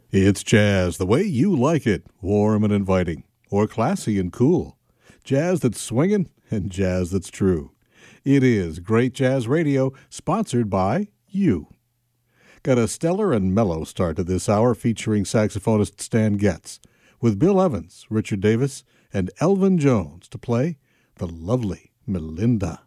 It's jazz the way you like it, warm and inviting, or classy and cool. Jazz that's swinging and jazz that's true. It is Great Jazz Radio, sponsored by you. Got a stellar and mellow start to this hour featuring saxophonist Stan Getz, with Bill Evans, Richard Davis, and Elvin Jones to play The Lovely Melinda.